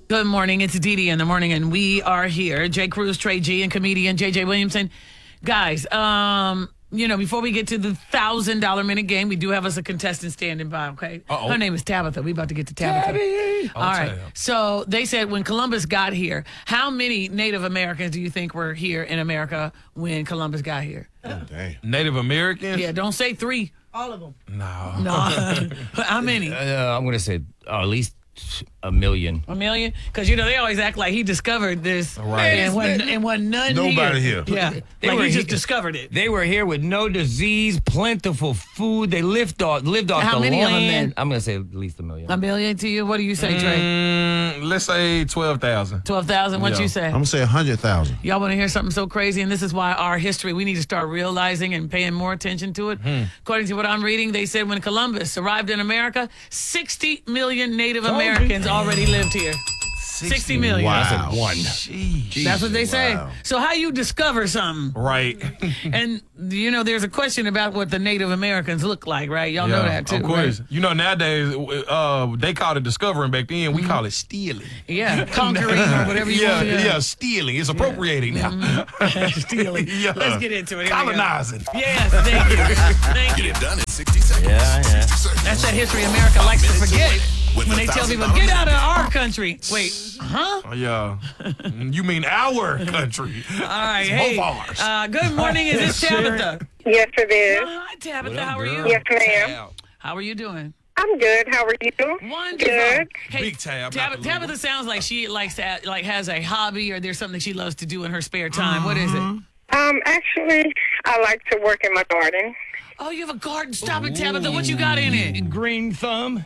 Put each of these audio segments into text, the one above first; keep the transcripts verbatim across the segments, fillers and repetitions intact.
Good morning. It's Dee Dee in the morning, and we are here. Jay Cruz, Trey G, and comedian J J Williamson. Guys, um, you know, before we get to the one thousand dollars minute game, we do have us a contestant standing by, okay? Uh-oh. Her name is Tabitha. We about to get to Tabitha. Tabby! All right. Tell. So they said when Columbus got here, how many Native Americans do you think were here in America when Columbus got here? Oh, dang. Native Americans? Yeah, don't say three. All of them. No. No. How many? Uh, I'm going to say uh, at least a million. A million? Because, you know, they always act like he discovered this. Right. And wasn't, and wasn't none Nobody here. here. Yeah. They like were he just he- discovered it. They were here with no disease, plentiful food. They lived off, lived off How the many of them land. then? I'm going to say at least a million. A million to you? What do you say, Trey? Mm, let's say twelve thousand. twelve thousand? What Yeah. you say? I'm going to say one hundred thousand. Y'all want to hear something so crazy? And this is why our history, we need to start realizing and paying more attention to it. Hmm. According to what I'm reading, they said when Columbus arrived in America, sixty million Native Americans already lived here. sixty million. Wow. One. That's what they say. Wow. So how you discover something? Right. And, you know, there's a question about what the Native Americans look like, right? Y'all know that, too. Of course. right? You know, nowadays, uh, they call it discovering. Back then, we call it stealing. Yeah, conquering or whatever you yeah, want to yeah, stealing. It's appropriating now. Stealing. Yeah. Let's get into it. Here we go. Colonizing. Yes, thank you. Thank you. Get it done in sixty seconds. Yeah, yeah. sixty seconds. That's that history America likes to Minute to forget. win with When the they tell people, one thousand get dollars out of minute our country. Wait, huh? Oh, yeah. You mean our country. All right, It's hey. both ours. Uh, good morning. Is this Tabitha? Yes, it is. Oh, hi, Tabitha. How are you? Yes, ma'am. How are you doing? I'm good. How are you? Wonderful. Good. Hey, Big tab, Tab- not the Tabitha little sounds like she likes to, like has a hobby or there's something she loves to do in her spare time. What is it? Um, actually, I like to work in my garden. Oh, you have a garden. Stop it, Tabitha. What you got in it? Green thumb.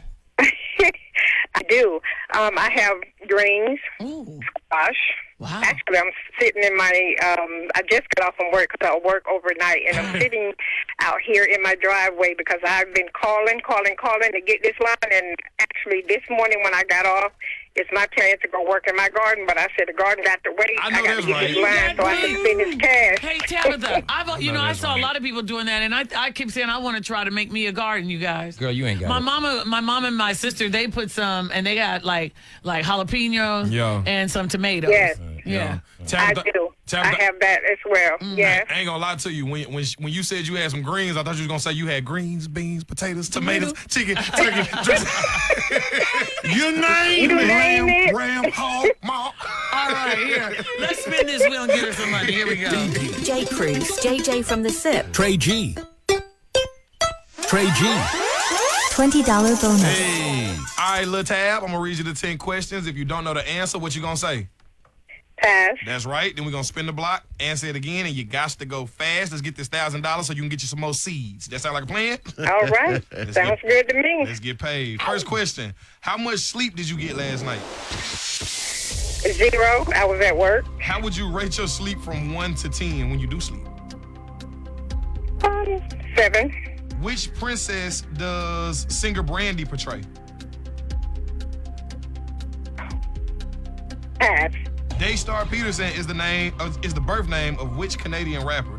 I do. Um, I have greens, Ooh, squash. wow. Actually, I'm sitting in my, um, I just got off from work because I work overnight, and I'm sitting out here in my driveway because I've been calling, calling, calling to get this line, and actually this morning when I got off, it's my turn to go work in my garden, but I said the garden got to wait. I know got to that's get right. this line so I can spend this cash. Hey, Tabitha, I've, you know, I that's saw a right. lot of people doing that, and I, I keep saying I want to try to make me a garden, you guys. Girl, you ain't got My it. mama, my mom and my sister, they put some, and they got like like jalapenos Yeah. and some tomatoes. Yes. Yeah. I Tabitha- do. Tabitha- I have that as well. Yes. I ain't gonna lie to you. When when when you said you had some greens, I thought you was gonna say you had greens, beans, potatoes, tomatoes, chicken, turkey, dressing. You name You it. name Ram, it. ram, hog, malt. All right, here. Let's spin this wheel and get her some money. Here we go. Jay Cruz, J J from the S I P. Trey G. Trey G. twenty dollars bonus. Hey. All right, little tab. I'm gonna read you the ten questions. If you don't know the answer, what you gonna say? Pass. That's right. Then we're gonna spin the block, answer it again, and you got to go fast. Let's get this thousand dollars so you can get you some more seeds. That sound like a plan? All right. Let's Sounds get- good to me. Let's get paid. First question. How much sleep did you get last night? Zero. I was at work. How would you rate your sleep from one to ten when you do sleep? Um, seven. Which princess does singer Brandy portray? Pass. Daystar Peterson is the name uh, is the birth name of which Canadian rapper?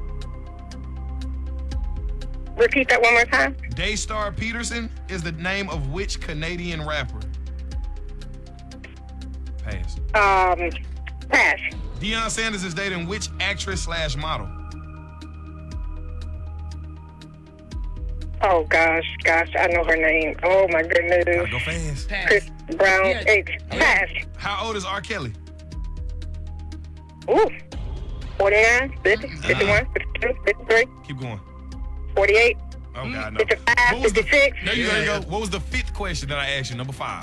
Repeat that one more time. Daystar Peterson is the name of which Canadian rapper? Pass. Um, pass. Deion Sanders is dating which actress slash model? Oh gosh, gosh, I know her name. Oh my Gotta goodness. go fast. Pass. Chris Brown. Yeah. Eight. Pass. How old is R. Kelly? Ooh. forty-nine, fifty, fifty-one, fifty-two, fifty-three, Keep going. forty-eight, Oh God, no. fifty-five, What was the, fifty-six. there you go, go. What was the fifth question that I asked you? Number five.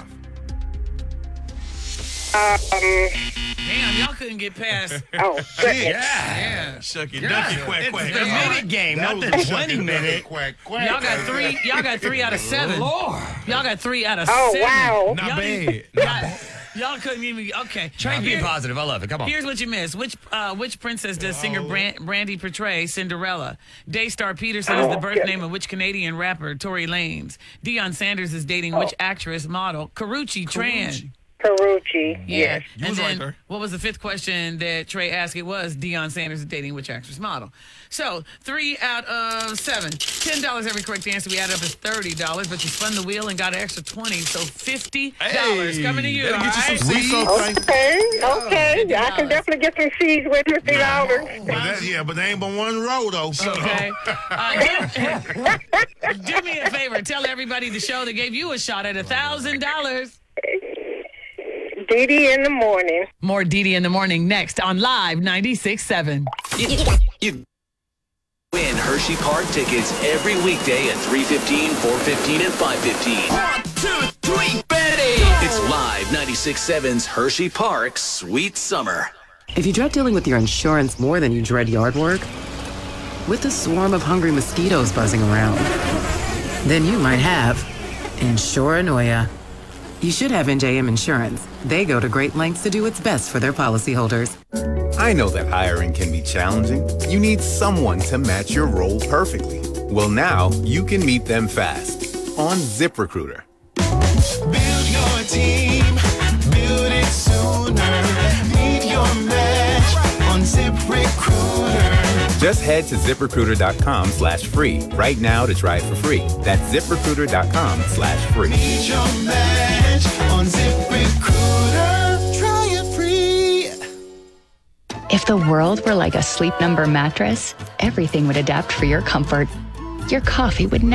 Um, Damn, y'all couldn't get past. oh, goodness. Yeah. Shuck it, Yeah. duck it, quack, quack. The minute game, not the twenty minute. Quack, quack. Y'all got three. Y'all got three out of seven. Lord. Y'all got three out of Oh, seven. wow. Not Y'all bad. didn't- Not y'all- bad. Y'all couldn't even. Okay. Try and be Here- positive. I love it. Come on. Here's what you missed. Which uh, which princess does singer Bran- Brandy portray? Cinderella. Daystar Peterson is the birth name of which Canadian rapper? Tory Lanez. Deion Sanders is dating which actress model? Karuchi Tran. Carucci. Yeah. Yes. You And was right then there. what was the fifth question that Trey asked? It was Deion Sanders is dating which actress model. So three out of seven. ten dollars every correct answer. We added up as thirty dollars, but you spun the wheel and got an extra twenty. So fifty dollars Hey, coming to you. that'll All get you some right? seeds. Okay, okay. fifty I can dollars. definitely get some seeds with fifty dollars. But that, yeah, but they ain't but one row though. Okay. Uh, do, do me a favor. Tell everybody the show that gave you a shot at a thousand dollars. Dee Dee in the morning. More Dee Dee in the morning next on Live ninety-six point seven. You win Hershey Park tickets every weekday at three fifteen, four fifteen, and five fifteen. One, two, three, Betty! It's Live ninety-six point seven's Hershey Park Sweet Summer. If you dread dealing with your insurance more than you dread yard work, with a swarm of hungry mosquitoes buzzing around, then you might have Insuranoia. You should have N J M Insurance. They go to great lengths to do what's best for their policyholders. I know that hiring can be challenging. You need someone to match your role perfectly. Well, now you can meet them fast on ZipRecruiter. Build your team, build it sooner. Meet your match on ZipRecruiter. Just head to ZipRecruiter.com slash free right now to try it for free. That's ZipRecruiter.com slash free. Meet your match on ZipRecruiter. Try it free. If the world were like a Sleep Number mattress, everything would adapt for your comfort. Your coffee would never